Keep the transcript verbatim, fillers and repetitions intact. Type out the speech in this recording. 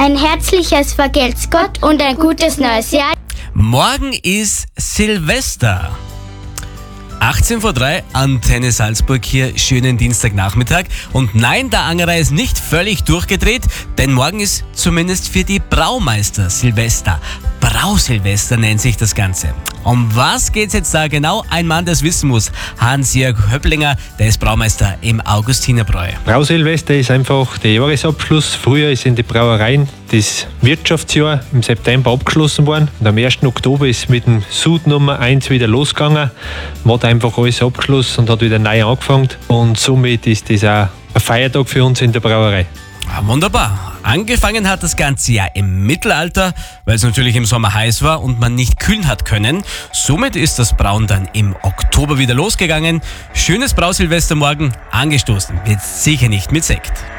ein herzliches Vergelt's Gott und ein gutes neues Jahr. Morgen ist Silvester. achtzehn vor drei, Antenne Salzburg hier, schönen Dienstagnachmittag. Und nein, der Angerer ist nicht völlig durchgedreht, denn morgen ist zumindest für die Braumeister Silvester. Brausilvester nennt sich das Ganze. Um was geht's jetzt da genau? Ein Mann, der es wissen muss. Hans-Jörg Höpplinger, der ist Braumeister im Augustinerbräu. Brausilvester ist einfach der Jahresabschluss. Früher ist in den Brauereien das Wirtschaftsjahr im September abgeschlossen worden. Und am ersten Oktober ist mit dem Sud Nummer eins wieder losgegangen. Man hat einfach alles abgeschlossen und hat wieder neu angefangen. Und somit ist das auch ein Feiertag für uns in der Brauerei. Ah, wunderbar. Angefangen hat das Ganze ja im Mittelalter, weil es natürlich im Sommer heiß war und man nicht kühlen hat können. Somit ist das Brauen dann im Oktober wieder losgegangen. Schönes Brausilvester morgen, angestoßen wird sicher nicht mit Sekt.